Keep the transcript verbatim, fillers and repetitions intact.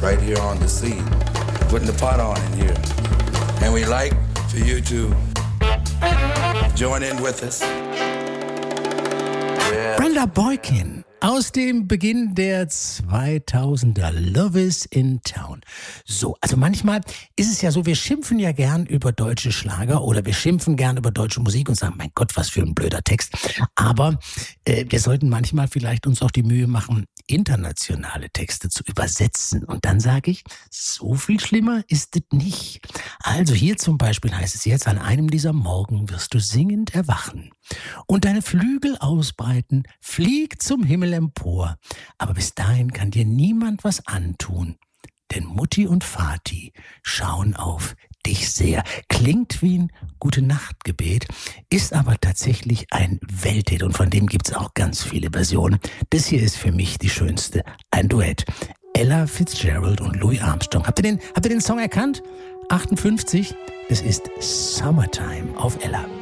right here on the scene, putting the pot on in here. And we like for you to join in with us. Yeah. Brenda Boykin aus dem Beginn der zweitausender, Love is in Town. So, also manchmal ist es ja so, wir schimpfen ja gern über deutsche Schlager oder wir schimpfen gern über deutsche Musik und sagen, mein Gott, was für ein blöder Text. Aber äh, wir sollten manchmal vielleicht uns auch die Mühe machen, internationale Texte zu übersetzen. Und dann sage ich, so viel schlimmer ist es nicht. Also hier zum Beispiel heißt es jetzt, an einem dieser Morgen wirst du singend erwachen und deine Flügel ausbreiten, flieg zum Himmel empor. Aber bis dahin kann dir niemand was antun, denn Mutti und Vati schauen auf dich sehr. Klingt wie ein Gute-Nacht-Gebet, ist aber tatsächlich ein Welthit und von dem gibt's auch ganz viele Versionen. Das hier ist für mich die schönste, ein Duett. Ella Fitzgerald und Louis Armstrong. Habt ihr den, habt ihr den Song erkannt? achtundfünfzig, das ist Summertime auf Ella.